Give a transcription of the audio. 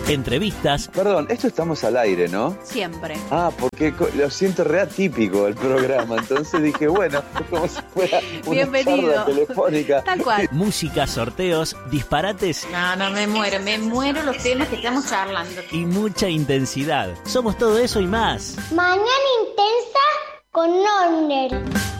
entrevistas. Perdón, esto estamos al aire, ¿no? Siempre. Ah, porque lo siento re atípico el programa, entonces dije, bueno, como si fuera una Bienvenido. charla telefónica. Tal cual. Música, sorteos, disparates No, me muero los temas que estamos charlando. y mucha intensidad. Somos todo eso y más. Mañana intensa con Norner.